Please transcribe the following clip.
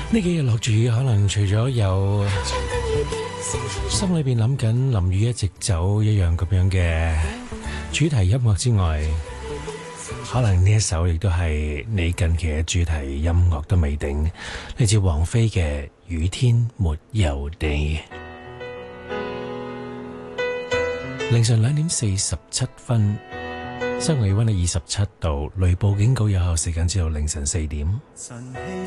呢幾日落住雨，可能除咗有心裏邊諗緊淋雨一直走一樣咁樣嘅主題音樂之外，可能呢一首亦都係你近期嘅主題音樂都未定，嚟自王菲嘅《雨天沒有你》。凌晨2:47，室外氣溫係27度，雷暴警告有效時間至到凌晨4點。